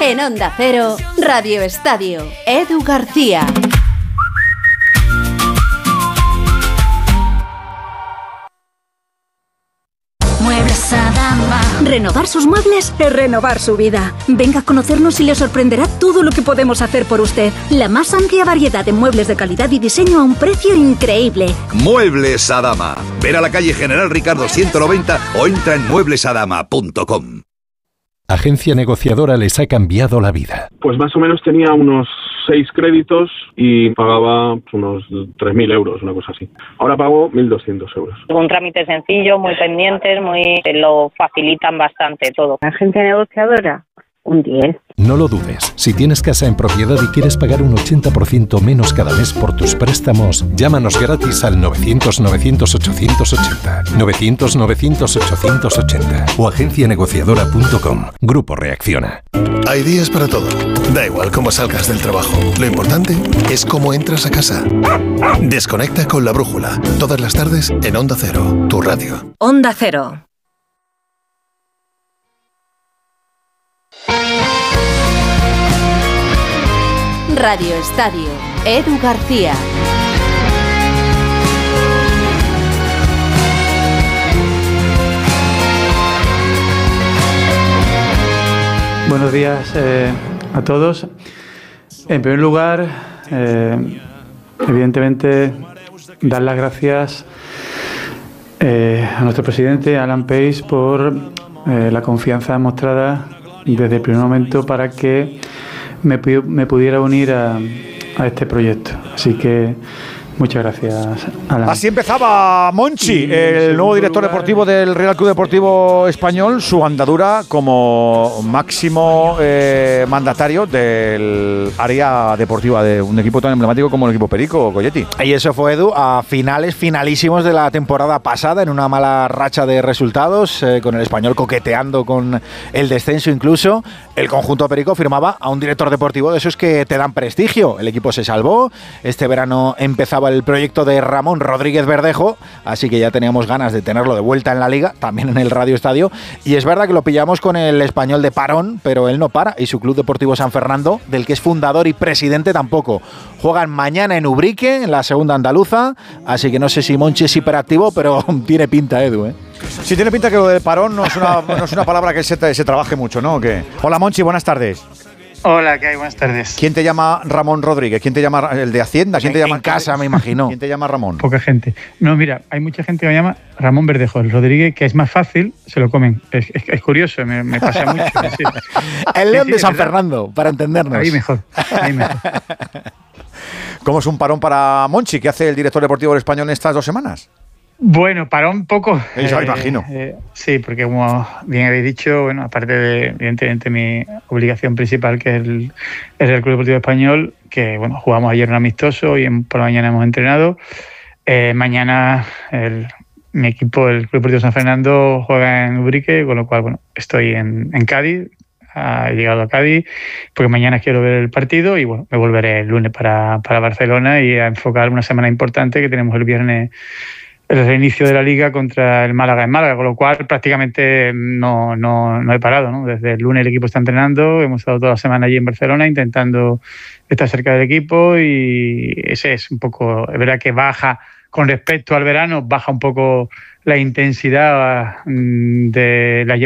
En Onda Cero, Radio Estadio, Edu García. Muebles Adama. Renovar sus muebles es renovar su vida. Venga a conocernos y le sorprenderá todo lo que podemos hacer por usted. La más amplia variedad de muebles de calidad y diseño a un precio increíble. Muebles Adama. Ver a la calle General Ricardo 190 o entra en mueblesadama.com. Agencia Negociadora les ha cambiado la vida. Pues más o menos tenía unos 6 créditos y pagaba unos 3.000 euros, una cosa así. Ahora pago 1.200 euros. Un trámite sencillo, muy pendientes, lo facilitan bastante todo. Agencia Negociadora, un 10. No lo dudes. Si tienes casa en propiedad y quieres pagar un 80% menos cada mes por tus préstamos, llámanos gratis al 900-900-880. 900-900-880 o agencianegociadora.com. Grupo Reacciona. Hay días para todo. Da igual cómo salgas del trabajo. Lo importante es cómo entras a casa. Desconecta con La Brújula. Todas las tardes en Onda Cero, tu radio. Onda Cero. Radio Estadio, Edu García. Buenos días a todos. En primer lugar, evidentemente, dar las gracias a nuestro presidente, Alan Pace, por la confianza mostrada desde el primer momento para que me pudiera unir a este proyecto. Así que muchas gracias, Alan. Así empezaba Monchi, el nuevo director deportivo del Real Club Deportivo Español, su andadura como máximo mandatario del área deportiva de un equipo tan emblemático como el equipo Perico, Goyetti. Y eso fue, Edu, a finalísimos de la temporada pasada, en una mala racha de resultados, con el Español coqueteando con el descenso incluso. El conjunto Perico firmaba a un director deportivo de esos que te dan prestigio. El equipo se salvó. Este verano empezaba el proyecto de Ramón Rodríguez Verdejo, así que ya teníamos ganas de tenerlo de vuelta en la Liga, también en el Radio Estadio. Y es verdad que lo pillamos con el Español de parón, pero él no para, y su Club Deportivo San Fernando, del que es fundador y presidente, tampoco. Juegan mañana en Ubrique, en la segunda andaluza, así que no sé si Monchi es hiperactivo, pero tiene pinta, Edu, ¿eh? Sí, tiene pinta que lo de parón no es una palabra que se trabaje mucho, ¿no? ¿Qué? Hola, Monchi, buenas tardes. Hola, ¿qué hay? Buenas tardes. ¿Quién te llama Ramón Rodríguez? ¿Quién te llama el de Hacienda? ¿Quién te llama en casa, me imagino? ¿Quién te llama Ramón? Poca gente. No, mira, hay mucha gente que me llama Ramón Verdejo. El Rodríguez, que es más fácil, se lo comen. Es curioso, me pasa mucho. Sí. El León de San Fernando, para entendernos. Ahí mejor. ¿Cómo es un parón para Monchi? ¿Qué hace el director deportivo del Español en estas 2 semanas? Bueno, paró un poco. Eso imagino. Sí, porque como bien habéis dicho, bueno, aparte de, evidentemente, mi obligación principal, que es el Real Club Deportivo Español, que bueno, jugamos ayer un amistoso y por la mañana hemos entrenado. Mañana mi equipo, el Club Deportivo San Fernando, juega en Ubrique, con lo cual, bueno, estoy en Cádiz. He llegado a Cádiz porque mañana quiero ver el partido y bueno, me volveré el lunes para Barcelona y a enfocar una semana importante que tenemos el viernes, el reinicio de la Liga contra el Málaga en Málaga, con lo cual prácticamente no he parado, ¿no? Desde el lunes el equipo está entrenando, hemos estado toda la semana allí en Barcelona intentando estar cerca del equipo y ese es un poco, es verdad que baja con respecto al verano, baja un poco la intensidad de la